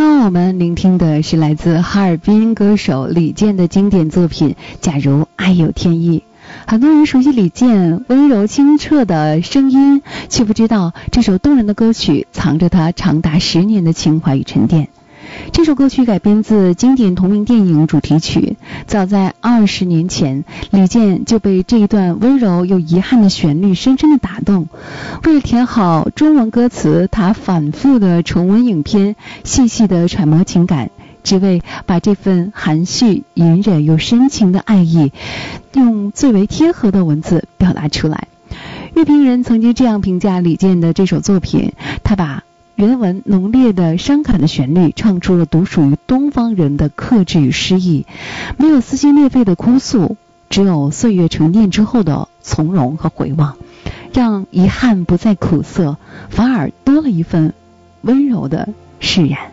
刚我们聆听的是来自哈尔滨歌手李健的经典作品《假如爱有天意》。很多人熟悉李健温柔清澈的声音，却不知道这首动人的歌曲藏着他长达10年的情怀与沉淀。这首歌曲改编自经典同名电影主题曲，早在20年前，李健就被这一段温柔又遗憾的旋律深深的打动。为了填好中文歌词，他反复的重温影片，细细的揣摩情感，只为把这份含蓄隐忍又深情的爱意用最为贴合的文字表达出来。乐评人曾经这样评价李健的这首作品，他把原文浓烈的伤感的旋律唱出了独属于东方人的克制与诗意，没有撕心裂肺的哭诉，只有岁月沉淀之后的从容和回望，让遗憾不再苦涩，反而多了一份温柔的释然。